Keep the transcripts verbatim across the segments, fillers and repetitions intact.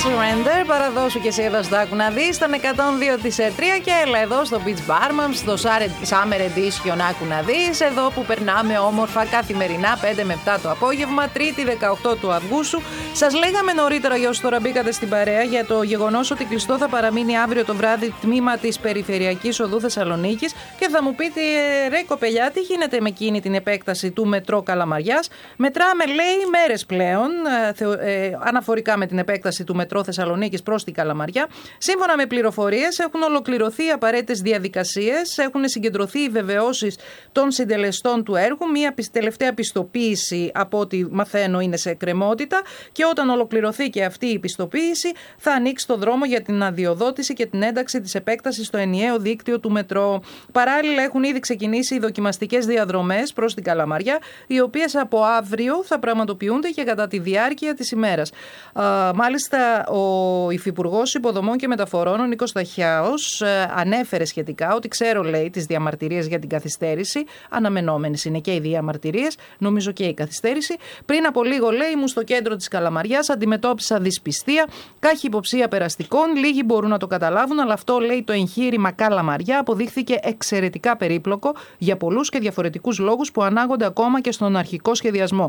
Surrender. Παραδώσου και εσύ εδώ στο Άκου να δεις. Ήταν εκατόν δύο της τρία και έλα εδώ στο Beach Barman, στο Summer Edition Άκου να δεις. Εδώ που περνάμε όμορφα καθημερινά πέντε με επτά το απόγευμα, Τρίτη δεκαοκτώ του Αυγούστου. Σας λέγαμε νωρίτερα, για όσους τώρα μπήκατε στην παρέα, για το γεγονός ότι κλειστό θα παραμείνει αύριο το βράδυ τμήμα της Περιφερειακής Οδού Θεσσαλονίκης. Και θα μου πείτε, ρε κοπελιά, τι γίνεται με εκείνη την επέκταση του μετρό Καλαμαριάς? Μετράμε, λέει, μέρες πλέον, ε, ε, αναφορικά με την επέκταση του μετρό Θεσσαλονίκης προς την Καλαμαριά. Σύμφωνα με πληροφορίες, έχουν ολοκληρωθεί οι απαραίτητες διαδικασίες, έχουν συγκεντρωθεί οι βεβαιώσεις των συντελεστών του έργου. Μία τελευταία πιστοποίηση, από ό,τι μαθαίνω, είναι σε εκκρεμότητα. Και όταν ολοκληρωθεί και αυτή η πιστοποίηση, θα ανοίξει το δρόμο για την αδειοδότηση και την ένταξη της επέκτασης στο ενιαίο δίκτυο του μετρό. Παράλληλα, έχουν ήδη ξεκινήσει οι δοκιμαστικές διαδρομές προς την Καλαμαριά, οι οποίες από αύριο θα πραγματοποιούνται και κατά τη διάρκεια της ημέρας. Α, μάλιστα, ο Υφυπουργός Υποδομών και Μεταφορών, ο Νίκος Ταχιάος, ανέφερε σχετικά ότι ξέρω, λέει, τις διαμαρτυρίες για την καθυστέρηση. Αναμενόμενες είναι και οι διαμαρτυρίες, νομίζω και η καθυστέρηση. Πριν από λίγο, λέει, ήμουν στο κέντρο της Καλαμαριάς, αντιμετώπισα δυσπιστία, καχυποψία περαστικών. Λίγοι μπορούν να το καταλάβουν, αλλά αυτό, λέει, το εγχείρημα Καλαμαριά αποδείχθηκε εξαιρετικά περίπλοκο για πολλούς και διαφορετικούς λόγους που ανάγονται ακόμα και στον αρχικό σχεδιασμό.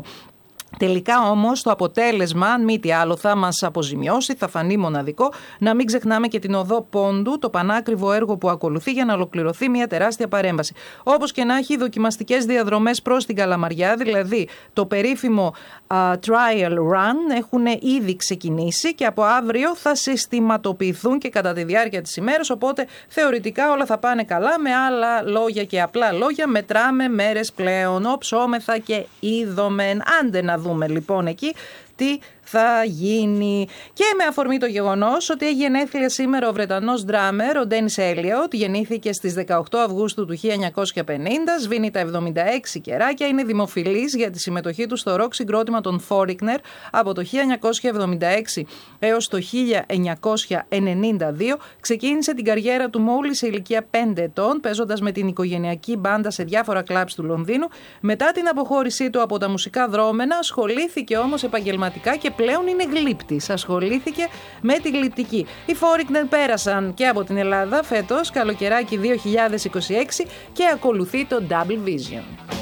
Τελικά όμως το αποτέλεσμα, αν μη τι άλλο, θα μας αποζημιώσει, θα φανεί μοναδικό. Να μην ξεχνάμε και την οδό Πόντου, το πανάκριβο έργο που ακολουθεί για να ολοκληρωθεί μια τεράστια παρέμβαση. Όπως και να έχει, οι δοκιμαστικές διαδρομές προς την Καλαμαριά, δηλαδή το περίφημο uh, trial run, έχουν ήδη ξεκινήσει και από αύριο θα συστηματοποιηθούν και κατά τη διάρκεια της ημέρας. Οπότε θεωρητικά όλα θα πάνε καλά. Με άλλα λόγια και απλά λόγια, μετράμε μέρες πλέον. Οψόμεθα και είδομεν. Άντε να δούμε λοιπόν εκεί τι θα γίνει. Και με αφορμή το γεγονός ότι έχει γενέθλια σήμερα ο Βρετανός ντράμερ, ο Ντένις Έλιοτ, γεννήθηκε στις δεκαοκτώ Αυγούστου του χίλια εννιακόσια πενήντα, σβήνει τα εβδομήντα έξι κεράκια, είναι δημοφιλής για τη συμμετοχή του στο ροκ συγκρότημα των Foreigner από το χίλια εννιακόσια εβδομήντα έξι έως το χίλια εννιακόσια ενενήντα δύο. Ξεκίνησε την καριέρα του μόλις σε ηλικία πέντε ετών, παίζοντας με την οικογενειακή μπάντα σε διάφορα κλαμπς του Λονδίνου. Μετά την αποχώρησή του από τα μουσικά δρόμενα, ασχολήθηκε όμως επαγγελματικά και πλέον είναι γλύπτης. Ασχολήθηκε με τη γλυπτική. Οι Foreigner πέρασαν και από την Ελλάδα φέτος, καλοκαιράκι δύο χιλιάδες είκοσι έξι, και ακολουθεί το Double Vision.